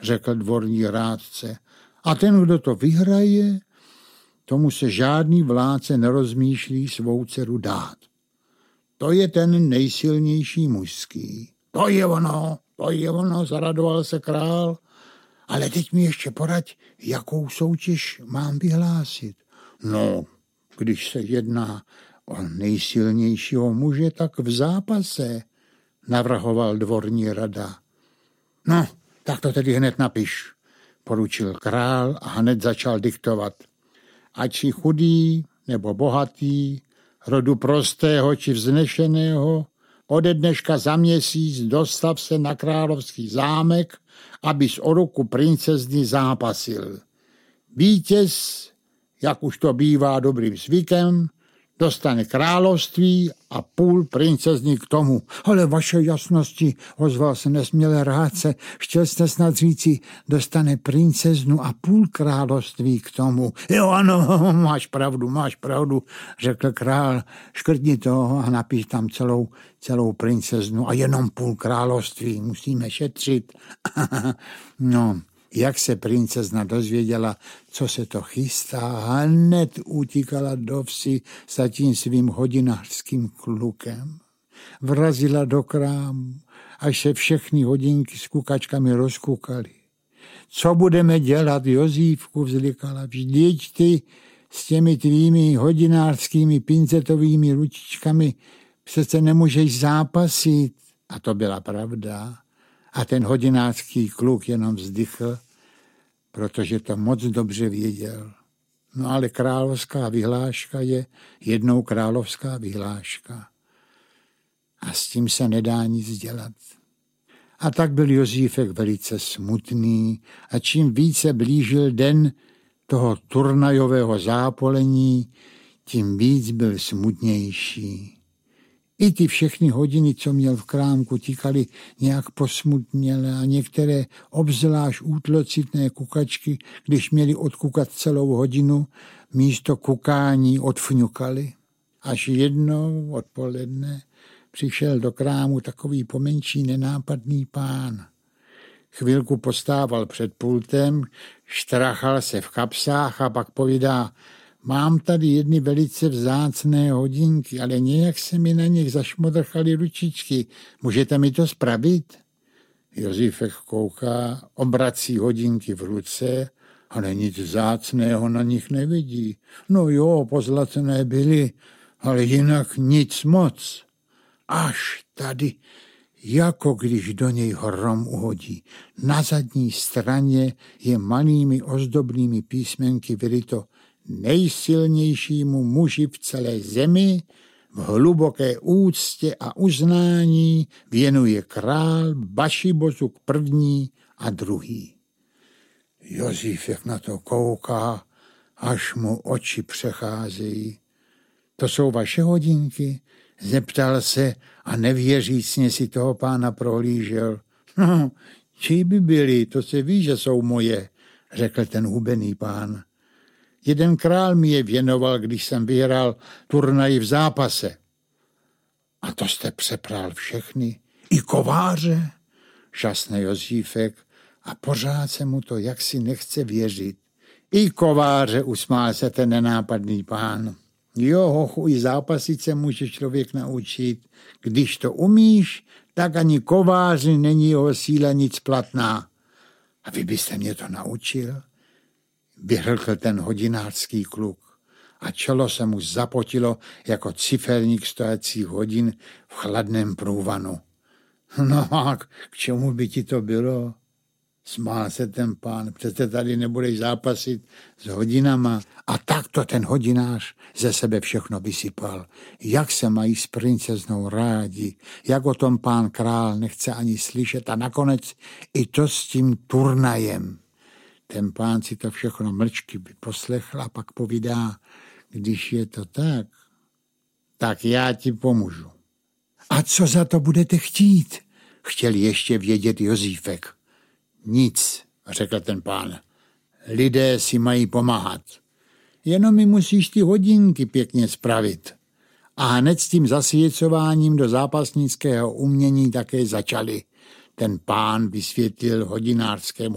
řekl dvorní rádce. A ten, kdo to vyhraje, tomu se žádný vládce nerozmýšlí svou dceru dát. To je ten nejsilnější mužský. To je ono, zaradoval se král. Ale teď mi ještě poraď, jakou soutěž mám vyhlásit. No, když se jedná o nejsilnějšího muže, tak v zápase, navrhoval dvorní rada. No, tak to tedy hned napiš, poručil král a hned začal diktovat. Ať si chudý nebo bohatý, rodu prostého či vznešeného, ode dneška za měsíc dostav se na královský zámek, abys o ruku princezny zápasil. Vítěz, jak už to bývá dobrým zvykem, dostane království a půl princezny k tomu. Ale vaše jasnosti, ozval se nesmělé rádce, chtěl jste snad říci, dostane princeznu a půl království k tomu. Jo, ano, máš pravdu, řekl král, škrtni to a napiš tam celou princeznu a jenom půl království, musíme šetřit. No, jak se princezna dozvěděla, co se to chystá, hned utíkala do vsi za tím svým hodinářským klukem. Vrazila do krámu, až se všechny hodinky s kukačkami rozkukaly. Co budeme dělat, Jozífku, vzlikala, vždyť ty s těmi tvými hodinářskými pincetovými ručičkami přece nemůžeš zápasit. A to byla pravda. A ten hodinářský kluk jenom vzdychl, protože to moc dobře věděl. No ale královská vyhláška je jednou královská vyhláška. A s tím se nedá nic dělat. A tak byl Jozífek velice smutný a čím více blížil den toho turnajového zápolení, tím víc byl smutnější. I ty všechny hodiny, co měl v krámku, tíkaly nějak posmutněle a některé obzvlášť útlocitné kukačky, když měli odkukat celou hodinu, místo kukání odfňukaly. Až jednou odpoledne přišel do krámu takový pomenší nenápadný pán. Chvilku postával před pultem, štrachal se v kapsách a pak povídá: mám tady jedny velice vzácné hodinky, ale nějak se mi na nich zašmodrchaly ručičky. Můžete mi to spravit? Jozífek kouká, obrací hodinky v ruce, ale nic vzácného na nich nevidí. No jo, pozlacené byly, ale jinak nic moc. Až tady, jako když do něj hrom uhodí. Na zadní straně je malými ozdobnými písmenky vyryto: nejsilnějšímu muži v celé zemi v hluboké úctě a uznání věnuje král Bašibozuk první a druhý. Jozífek na to kouká, až mu oči přecházejí. To jsou vaše hodinky? Zeptal se a nevěřícně si toho pána prohlížel. No, čí by byly, to se ví, že jsou moje, řekl ten hubený pán. Jeden král mi je věnoval, když jsem vyhrál turnaj v zápase. A to jste přepral všechny? I kováře? Žasne Jozífek a pořád se mu to jaksi nechce věřit. I kováře, usmál se ten nenápadný pán. Jo, hochu, i zápasit se může člověk naučit. Když to umíš, tak ani kováři není jeho síla nic platná. A vy byste mě to naučil? Vyhrkl ten hodinářský kluk a čelo se mu zapotilo jako ciferník stojících hodin v chladném průvanu. No a k čemu by ti to bylo? Smál se ten pán, přece tady nebudeš zápasit s hodinama. A tak to ten hodinář ze sebe všechno vysypal. Jak se mají s princeznou rádi, jak o tom pán král nechce ani slyšet a nakonec i to s tím turnajem. Ten pán si to všechno mlčky poslechl a pak povídá: když je to tak já ti pomůžu. A co za to budete chtít? Chtěl ještě vědět Jozífek. Nic, řekl ten pán. Lidé si mají pomáhat. Jenom mi musíš ty hodinky pěkně spravit. A hned s tím zasvěcováním do zápasnického umění také začali. Ten pán vysvětlil hodinářskému